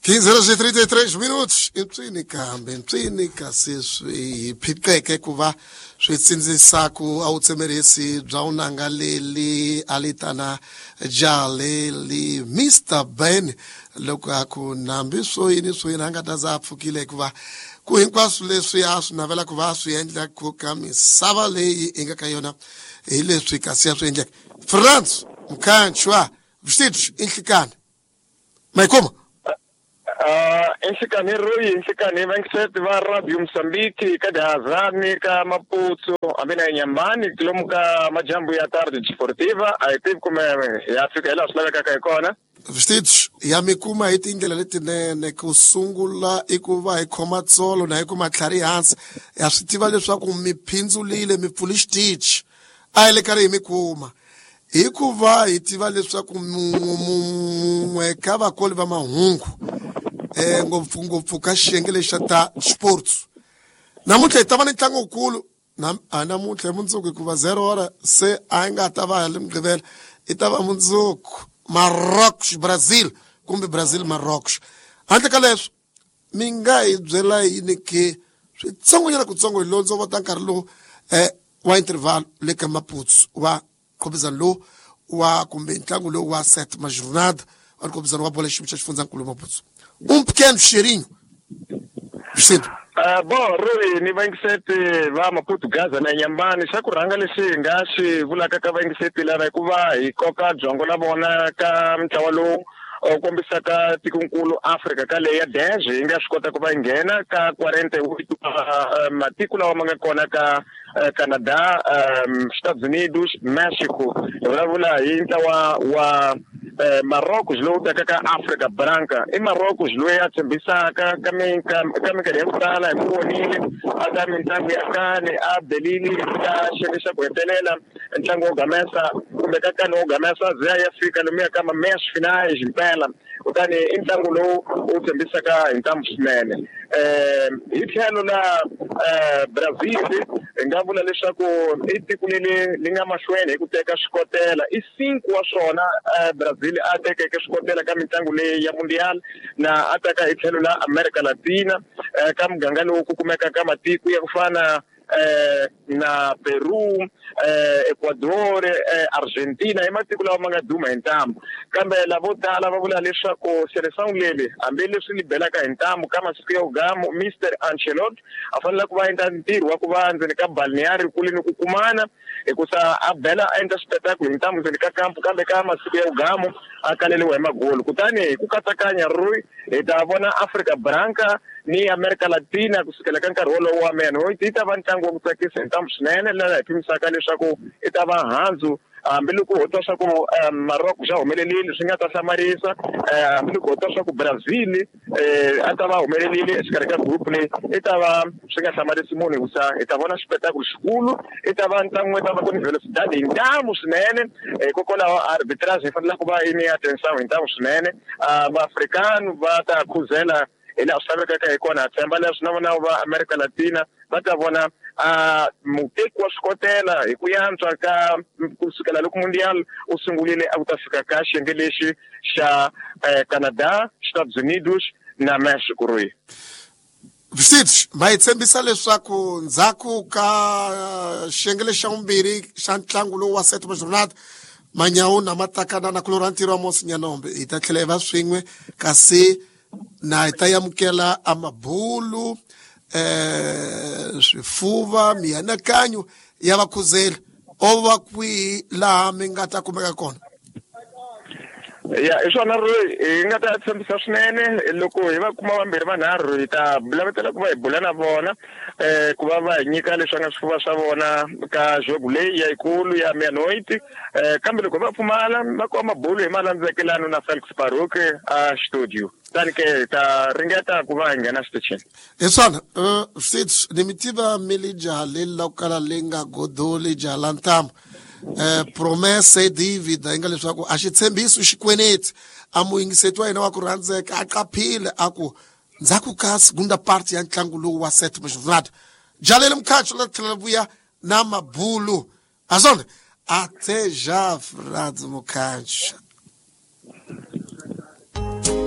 15 horas e 33 minutos. Mpfinika seswi phipeke kuva switsindzisa ku awutsemerisi bya unangaleli alitana jaleli Mr Ben loko aku nambi soyini anga ta za pfukile kuva ku hinkwaswo leswi a swi navela ku va swi endla ku ka misava leyi inga ka yona hi leswi kasi ya swi endleka France mkhanchwa vstitch inhlikana mayikoma Inhlikani royi inhlikani vankiseti va Radio Msambiki ka Gazani ka Maputo ambina Nyambani kilomu ka majambu ya tarde desportiva aitiv kuma ya Afrika ila slaveka ka ikona vstitch ya mikuma hi tindlela letinene ku sungula i ku va hi khoma tsolo na hi ku matlhari hansi ya swi tiva leswaku mi phindzulile mi pfuli xitichi a hi le ka ri hi mikuma hikuva hi tiva leswaku mun'we ka vakoli va mahungu ngopfungopfu ka xiyenge lexa ta sports namuntlha hi ta va ni ntlangu wukulu namuntlha hi mundzuku hikuva 0 hora se a yi nga ta va le mugqivela i ta va mundzuku Marrocos Brazil kumbe Brazil Marrocos handle ka leswo mi nga hi byela yini ke switsongonyana kutsongo hi londzo va ta nkarhi lowu wa interval le ka Maputo wa khobizana lowu wa kumbe ntlangu lowu wa sétima jornada wa khobizana wa bola xiphica xifundzankulu Maputo pequeno cheirinho. Bom, Rui, ni vaingiseti va Maputo Gaza na Nyambani xa ku rhanga leswi nga swi vulaka ka vaingiseti lava hikuva hi koka byongo na vona ka ntlawa lowu kombisaka tikonkulu Afrika ka leya Denge hi nga swi kota ku va nghena ka 48 matiko lawa ma nga kona ka Canada, Estados Unidos, Mexico. Hi vulavula hi ntlawa wa Marrocos lowu tekaka Afrika Branca i Marrocos loyi a tshembisaka ka minkarhi ya ku tala hi vonile aka mitlangu ya kale a belini ka xiyenge xa ku hetelela ntlangu wo gamesa kumbe ka kani wo gamesa za ya fika lomu ya ka ma-match finale ximpela kutani i ntlangu lowu wu tshembisaka hi ntambu swinene hi tlhelo la Brazil hi nga vula leswaku i tiko li nga mahlweni hi ku teka swikotela i 5 wa swona Brazil a tekeke swikotela ka mitlangu leyi ya mundial na a teka hi tlhelo la America Latina ka muganga lowu ku kumeka ka matiko ya ku fana na Peru, Ecuador, Argentina i matiko lawa ma nga duma hi ntambu kambe lavo tala va vula leswaku seleção leli hambileswi li belaka hi ntambu ka masiku ya ugamu Mr Ancelotti a fanele ku va endla ntirho wa ku va ndzeni ka balneari kule ni ku kumana hikusa a bela a endla xipetakulu hi ntambu ndzeni ka kampu kambe ka masiku ya ugamu a kaleliwa hi magolu kutani hi ku katsakanya Rui hi ta vona Afrika Branca ni America Latina kusukela ka nkarhi wolowo wa mena yi ta va ntlangu wa ku tsakisa hi ntambu swinene laha hi pimisaka leswaku i ta va handzu hambiloko ho twa swa ku Marocos xa humelelile swi nga ta hlamarisa hambiloko ho twa swa ku Brazil a ta va humelelile exikarhi ka group leyi i ta va swi nga hlamarisi munhu hikusa hi ta vona xipetakulu xikulu i ta va ntlangu ta va ku ni velocidade hi ntamu swinene hikokwalaho arbitrage yi fanele ku va yi ni atenção hi ntamu swinene vaafrikani va ta khuzela hi laha swi lavekaka hi kona tshemba leswi na vona va America Latina va ta vona muteki wa swikotela hi ku yantswa ka kusukela loko mundial u sungulile a ku ta fika ka xiyenge lexi xa Canada, Estados Unidos na Mexico Rui. Vstitch ma hi tshembisa leswaku ndzhaku ka xiyenge lexa vumbirhi xa ntlangu lowu wa sétima jornada manyawu na matakana na kulorha ntirho wa Mosi Nyanombe hi ta tlhela hi va swin'we kasi na hi ta yamukela amabulu swifuva mianakanyo ya vakhuzeli ova kwihi laha mi nga ta kumeka kona ya i swona Rui hi nga ta tshembisa swinene loko hi va kuma vambirhi vanharhu hi ta lavetela ku va hi bula na vona ku va va hi nyika leswi nga swifuva swa vona ka jobu leyi ya ikulu ya Meanoit kambe loko va pfumala va kuma mabulu hi malandzekelano na Felix Baruch a studio tani ke ta ringeta ku va hi nghena xitichini hi swona Vstitch ni mi tiva milija leyi lakukala leyi nga godoli jala ntamu promesse David inga leswaku a xi tshembisi xikweneti a muyingiseti wa hina wa ku rhandzeka a qaphile a ku ndzhaku ka segunda parte ya ntlangu lowu wa sétima jornada jalele mkhacho la tlhela vuya na mabulu a swona até já Frade Mukhacho